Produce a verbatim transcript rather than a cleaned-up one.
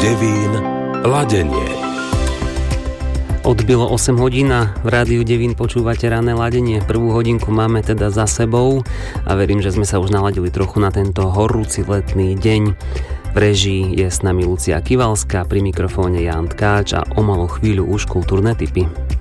Devín ladenie. Odbilo osem hodín a v Rádiu Devín počúvate Ranné ladenie. Prvú hodinku máme teda za sebou a verím, že sme sa už naladili trochu na tento horúci letný deň. V režii je s nami Lucia Kivalská, pri mikrofóne Ján Tkáč a o malú chvíľu už kultúrne tipy.